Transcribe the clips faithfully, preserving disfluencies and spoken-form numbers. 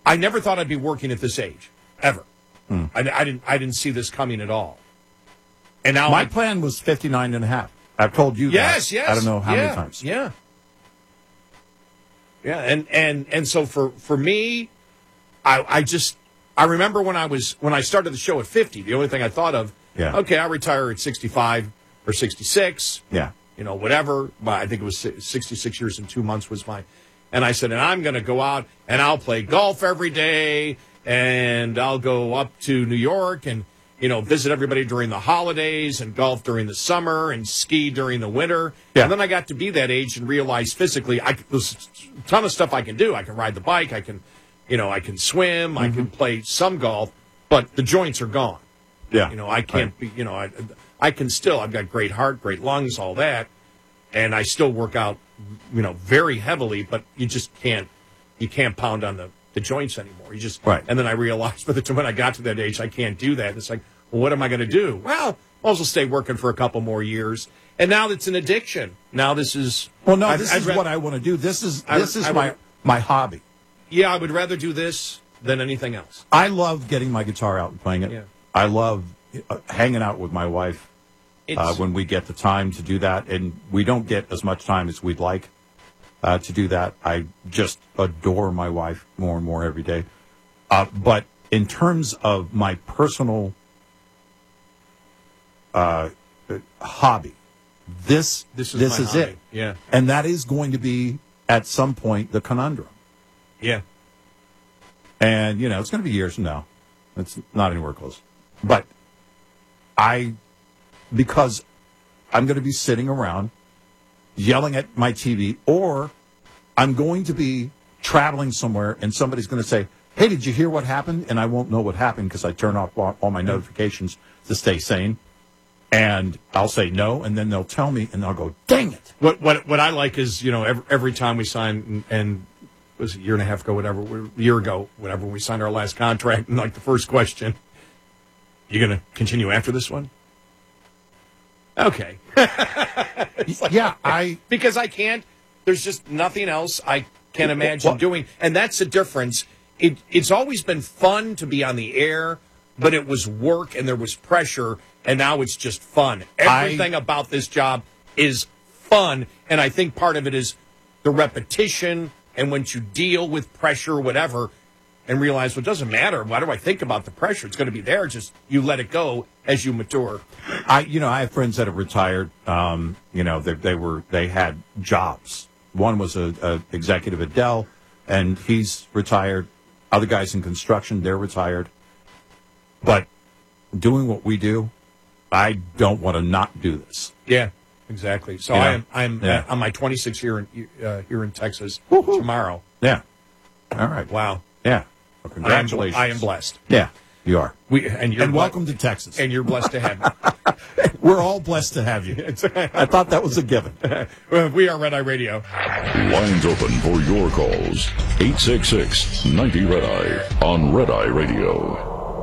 I never thought I'd be working at this age, ever. Hmm. I, I didn't I didn't see this coming at all. And now My I, plan was fifty-nine and a half. I've told you yes, that. Yes, I don't know how yeah, many times. Yeah. Yeah, and, and, and so for, for me, I I just I remember when I was when I started the show at fifty, the only thing I thought of, yeah. okay, I retire at sixty-five or sixty-six. Yeah. You know, whatever. I think it was sixty-six years and two months was my, and I said, and I'm going to go out and I'll play golf every day, and I'll go up to New York and, you know, visit everybody during the holidays and golf during the summer and ski during the winter. Yeah. And then I got to be that age and realized physically, I, there's a ton of stuff I can do. I can ride the bike. I can, you know, I can swim. Mm-hmm. I can play some golf, but the joints are gone. Yeah. You know, I can't right. be, you know, I, I can still, I've got great heart, great lungs, all that. And I still work out, you know, very heavily, but you just can't, you can't pound on the, the joints anymore. You just, right. And then I realized by the time when I got to that age, I can't do that. It's like, well, what am I going to do? Well, I'll also stay working for a couple more years. And now it's an addiction. Now this is, well, no, I'd, this I'd is ra- what I want to do. This is, this I, is I my, would, my hobby. Yeah. I would rather do this than anything else. I love getting my guitar out and playing it. Yeah. I love uh, hanging out with my wife uh, when we get the time to do that. And we don't get as much time as we'd like uh, to do that. I just adore my wife more and more every day. Uh, but in terms of my personal uh, hobby, this this is, this my is hobby. it. Yeah. And that is going to be, at some point, the conundrum. Yeah. And, you know, it's going to be years from now. It's not anywhere close. But I, because I'm going to be sitting around yelling at my T V, or I'm going to be traveling somewhere and somebody's going to say, hey, did you hear what happened? And I won't know what happened because I turn off all my notifications to stay sane. And I'll say no, and then they'll tell me, and I'll go, dang it. What what what I like is, you know, every, every time we sign, and, and it was a year and a half ago, whatever, a year ago, whatever, we signed our last contract, and like the first question, you going to continue after this one? Okay. Like, yeah, I... Because I can't, there's just nothing else I can imagine well, doing. And that's the difference. It, it's always been fun to be on the air, but it was work and there was pressure, and now it's just fun. Everything I, about this job is fun, and I think part of it is the repetition, and once you deal with pressure, whatever, and realize, well, it doesn't matter. Why do I think about the pressure? It's going to be there. Just you let it go as you mature. I, you know, I have friends that have retired. Um, you know, they, they were they had jobs. One was a, a executive at Dell, and he's retired. Other guys in construction, they're retired. But doing what we do, I don't want to not do this. Yeah, exactly. So you know? I am I'm yeah. on my twenty-sixth year in uh, here in Texas Woo-hoo. tomorrow. Yeah. All right. Wow. Yeah. Well, congratulations. I am, I am blessed. Yeah, you are. We and you're and ble- welcome to Texas. And you're blessed to have me. We're all blessed to have you. I thought that was a given. We are Red Eye Radio. Lines open for your calls. eight six six, ninety, Red Eye on Red Eye Radio.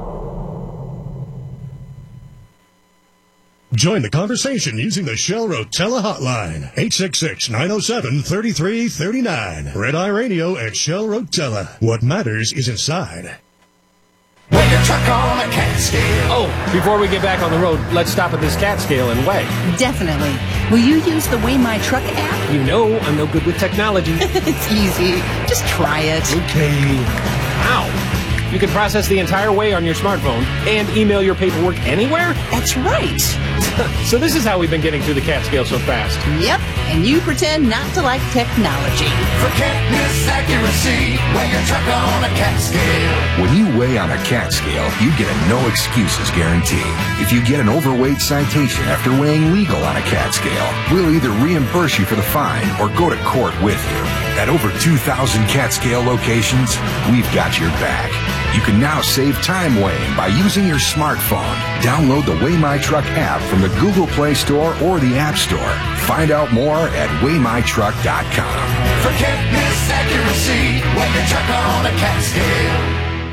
Join the conversation using the Shell Rotella hotline, eight six six, nine oh seven, three three three nine. Red Eye Radio at Shell Rotella. What matters is inside. Weigh your truck on a cat scale. Oh, before we get back on the road, let's stop at this cat scale and weigh. Definitely. Will you use the Weigh My Truck app? You know I'm no good with technology. It's easy. Just try it. Okay. Ow. You can process the entire weigh on your smartphone and email your paperwork anywhere? That's right. So this is how we've been getting through the cat scale so fast. Yep, and you pretend not to like technology. For can't miss accuracy, weigh your truck on a cat scale. When you weigh on a cat scale, you get a no excuses guarantee. If you get an overweight citation after weighing legal on a cat scale, we'll either reimburse you for the fine or go to court with you. At over two thousand cat scale locations, we've got your back. You can now save time weighing by using your smartphone. Download the Weigh My Truck app from the Google Play Store or the App Store. Find out more at weigh my truck dot com. For can't miss accuracy, weigh your truck on a cat scale.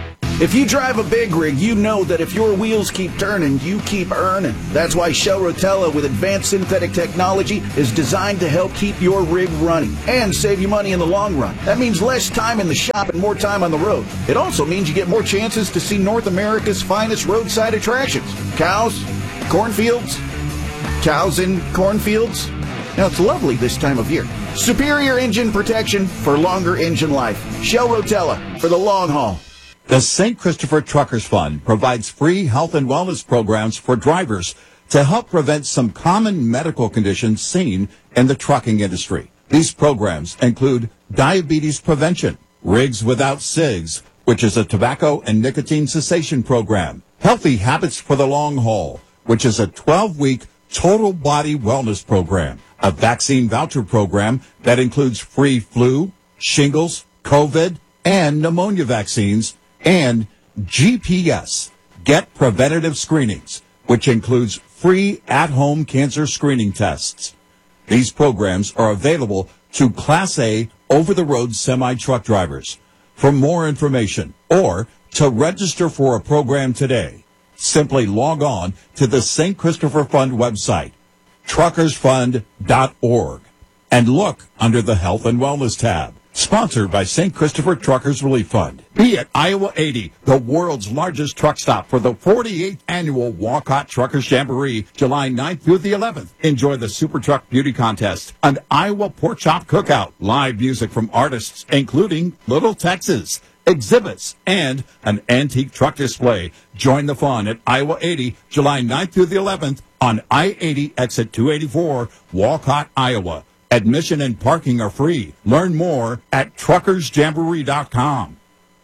If you drive a big rig, you know that if your wheels keep turning, you keep earning. That's why Shell Rotella with advanced synthetic technology is designed to help keep your rig running and save you money in the long run. That means less time in the shop and more time on the road. It also means you get more chances to see North America's finest roadside attractions. Cows, cornfields, cows in cornfields. Now, it's lovely this time of year. Superior engine protection for longer engine life. Shell Rotella for the long haul. The Saint Christopher Truckers Fund provides free health and wellness programs for drivers to help prevent some common medical conditions seen in the trucking industry. These programs include diabetes prevention, Rigs Without Cigs, which is a tobacco and nicotine cessation program, Healthy Habits for the Long Haul, which is a twelve-week total body wellness program, a vaccine voucher program that includes free flu, shingles, COVID, and pneumonia vaccines, and G P S, Get Preventative Screenings, which includes free at-home cancer screening tests. These programs are available to Class A over-the-road semi-truck drivers. For more information or to register for a program today, simply log on to the Saint Christopher Fund website, truckers fund dot org, and look under the Health and Wellness tab. Sponsored by Saint Christopher Truckers Relief Fund. Be at Iowa eighty, the world's largest truck stop for the forty-eighth Annual Walcott Truckers Jamboree, July ninth through the eleventh. Enjoy the Super Truck Beauty Contest, an Iowa Pork Chop Cookout, live music from artists including Little Texas, exhibits, and an antique truck display. Join the fun at Iowa eighty, July ninth through the eleventh on I eighty exit two eighty-four, Walcott, Iowa. Admission and parking are free. Learn more at truckers jamboree dot com.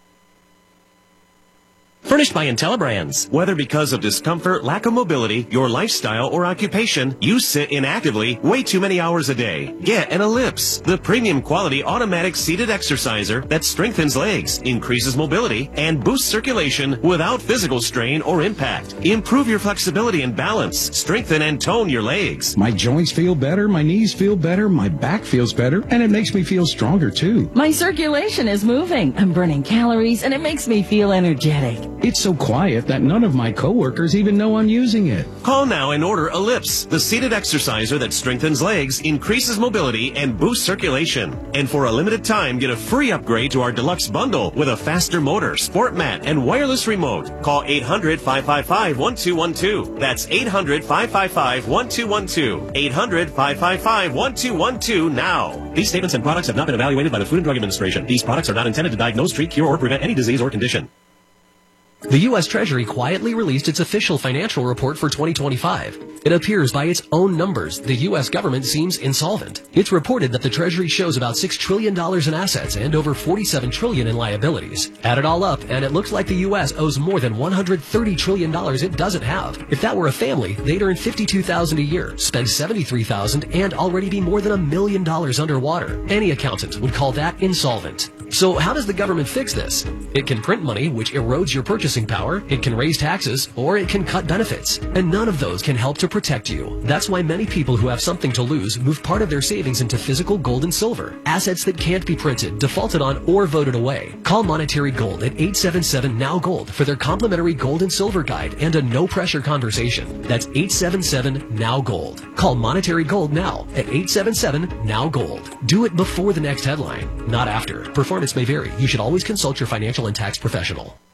Furnished by IntelliBrands. Whether because of discomfort, lack of mobility, your lifestyle, or occupation, you sit inactively way too many hours a day. Get an Ellipse, the premium quality automatic seated exerciser that strengthens legs, increases mobility, and boosts circulation without physical strain or impact. Improve your flexibility and balance. Strengthen and tone your legs. My joints feel better, my knees feel better, my back feels better, and it makes me feel stronger too. My circulation is moving. I'm burning calories, and it makes me feel energetic. It's so quiet that none of my coworkers even know I'm using it. Call now and order Ellipse, the seated exerciser that strengthens legs, increases mobility, and boosts circulation. And for a limited time, get a free upgrade to our deluxe bundle with a faster motor, sport mat, and wireless remote. Call eight hundred, five five five, one two one two. That's eight hundred, five five five, one two one two. eight hundred, five five five, one two one two now. These statements and products have not been evaluated by the Food and Drug Administration. These products are not intended to diagnose, treat, cure, or prevent any disease or condition. The U S Treasury quietly released its official financial report for twenty twenty-five. It appears by its own numbers, the U S government seems insolvent. It's reported that the Treasury shows about six trillion dollars in assets and over forty-seven trillion dollars in liabilities. Add it all up, and it looks like the U S owes more than one hundred thirty trillion dollars it doesn't have. If that were a family, they'd earn fifty-two thousand dollars a year, spend seventy-three thousand dollars, and already be more than a million dollars underwater. Any accountant would call that insolvent. So how does the government fix this? It can print money, which erodes your purchasing power, it can raise taxes, or it can cut benefits. And none of those can help to protect you. That's why many people who have something to lose move part of their savings into physical gold and silver, assets that can't be printed, defaulted on, or voted away. Call Monetary Gold at eight seven seven, N O W Gold for their complimentary gold and silver guide and a no-pressure conversation. That's eight seven seven, N O W Gold. Call Monetary Gold now at eight seven seven, N O W Gold. Do it before the next headline, not after. Performance may vary. You should always consult your financial and tax professional.